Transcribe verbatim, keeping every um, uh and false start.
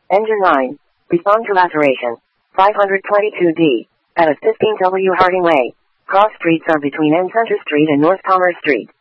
Engine nine. Respond to laceration. five twenty-two D. At fifteen W Harding Way. Cross streets are between N Center Street and North Commerce Street.